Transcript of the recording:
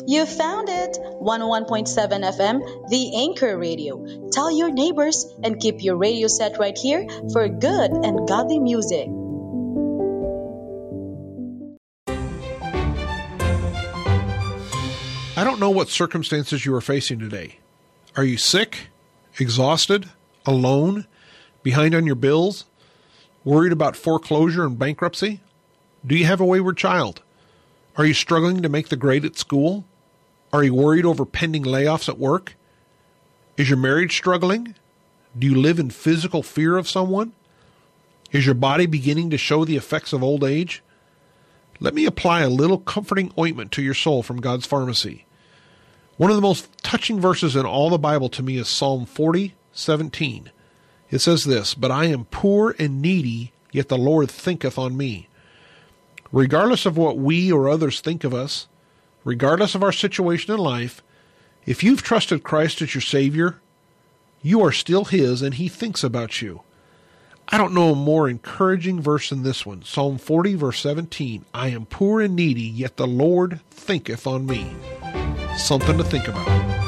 You found it! 101.7 FM, The Anchor Radio. Tell your neighbors and keep your radio set right here for good and godly music. I don't know what circumstances you are facing today. Are you sick, exhausted, alone, behind on your bills, worried about foreclosure and bankruptcy? Do you have a wayward child? Are you struggling to make the grade at school? Are you worried over pending layoffs at work? Is your marriage struggling? Do you live in physical fear of someone? Is your body beginning to show the effects of old age? Let me apply a little comforting ointment to your soul from God's pharmacy. One of the most touching verses in all the Bible to me is Psalm 40:17. It says this, "But I am poor and needy, yet the Lord thinketh on me." Regardless of what we or others think of us, regardless of our situation in life, if you've trusted Christ as your Savior, you are still His and He thinks about you. I don't know a more encouraging verse than this one. Psalm 40, verse 17. I am poor and needy, yet the Lord thinketh on me. Something to think about.